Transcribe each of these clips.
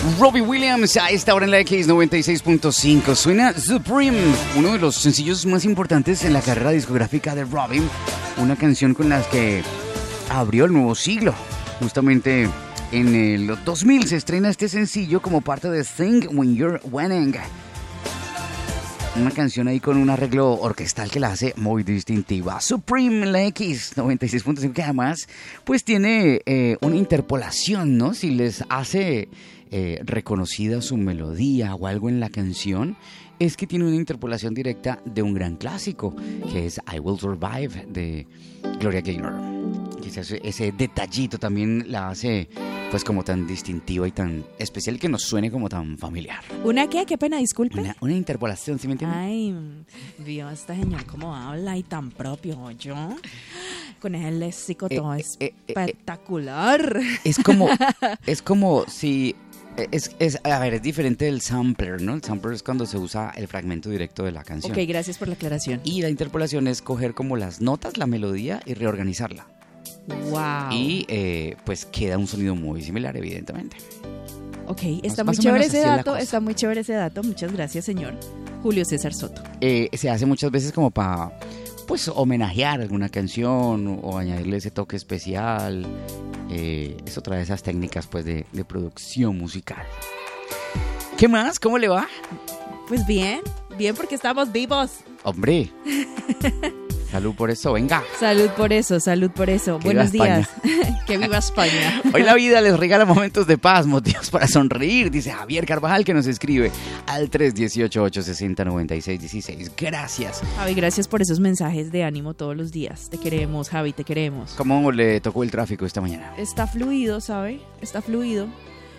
Robbie Williams a esta hora en la X96.5. Suena Supreme, uno de los sencillos más importantes en la carrera discográfica de Robbie. Una canción con la que abrió el nuevo siglo. Justamente en el 2000 se estrena este sencillo como parte de Sing When You're Winning. Una canción ahí con un arreglo orquestal que la hace muy distintiva. Supreme en la X96.5, que además pues tiene una interpolación, ¿no? Si les hace reconocida su melodía o algo en la canción, es que tiene una interpolación directa de un gran clásico, que es I Will Survive de Gloria Gaynor. Ese detallito también la hace pues como tan distintiva y tan especial, que nos suene como tan familiar. ¿Una qué? Qué pena, disculpe. Una interpolación, ¿sí me entiendes? Ay, vio esta señor cómo habla y tan propio, yo. Con ese léxico todo espectacular. Es como si... a ver, es diferente del sampler, ¿no? El sampler es cuando se usa el fragmento directo de la canción. Ok, gracias por la aclaración. Y la interpolación es coger como las notas, la melodía y reorganizarla. Wow. Y pues queda un sonido muy similar, evidentemente. Ok, está muy chévere ese dato, está muy chévere ese dato. Muchas gracias, señor Julio César Soto. Se hace muchas veces como para pues homenajear alguna canción o añadirle ese toque especial. Es otra de esas técnicas pues de producción musical. ¿Qué más? ¿Cómo le va? Pues bien porque estamos vivos. Hombre, salud por eso, venga. Salud por eso. Buenos días. Que viva España. Hoy la vida les regala momentos de paz, motivos para sonreír, dice Javier Carvajal, que nos escribe al 318-860-9616. Gracias. Javi, gracias por esos mensajes de ánimo todos los días. Te queremos, Javi, te queremos. ¿Cómo le tocó el tráfico esta mañana? Está fluido, ¿sabe? Está fluido.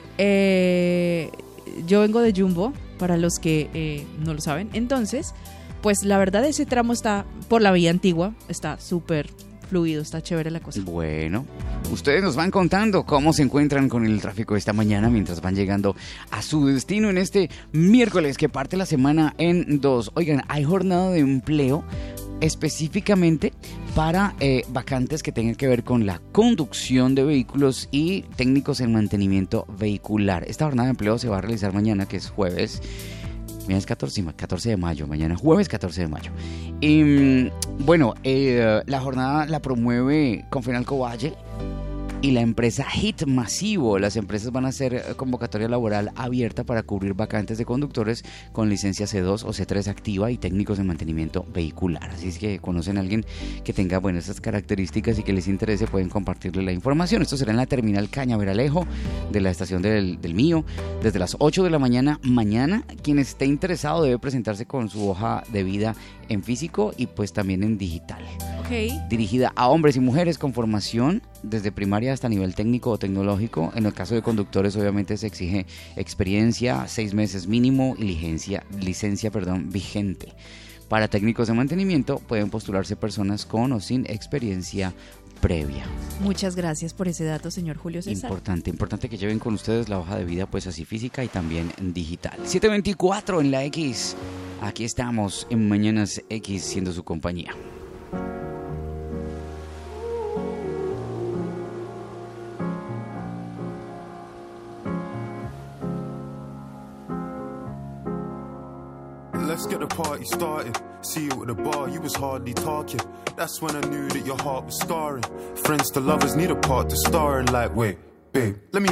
Yo vengo de Jumbo, para los que no lo saben. Entonces, pues la verdad ese tramo está por la vía antigua, está súper fluido, está chévere la cosa. Bueno, ustedes nos van contando cómo se encuentran con el tráfico esta mañana mientras van llegando a su destino en este miércoles que parte la semana en dos. Oigan, hay jornada de empleo específicamente para vacantes que tengan que ver con la conducción de vehículos y técnicos en mantenimiento vehicular. Esta jornada de empleo se va a realizar mañana, que es jueves. Mañana es 14 de mayo, mañana jueves 14 de mayo. Y bueno, la jornada la promueve Confenalco Valle y la empresa Hit Masivo. Las empresas van a hacer convocatoria laboral abierta para cubrir vacantes de conductores con licencia C2 o C3 activa y técnicos de mantenimiento vehicular. Así es que conocen a alguien que tenga esas características y que les interese, pueden compartirle la información. Esto será en la terminal Cañaveralejo de la estación del Mío, desde las 8 de la mañana. Mañana, quien esté interesado debe presentarse con su hoja de vida en físico y pues también en digital. Okay. Dirigida a hombres y mujeres con formación desde primaria hasta nivel técnico o tecnológico. En el caso de conductores obviamente se exige experiencia, 6 meses mínimo y licencia vigente. Para técnicos de mantenimiento pueden postularse personas con o sin experiencia previa. Muchas gracias por ese dato, señor Julio César. Importante que lleven con ustedes la hoja de vida pues así física y también digital. 7:24 en la X. Aquí estamos en Mañanas X siendo su compañía. Let's get the party started. See you at the bar, you was hardly talking. That's when I knew that your heart was scarring. Friends to lovers need a part to star in. Like, wait, babe, let me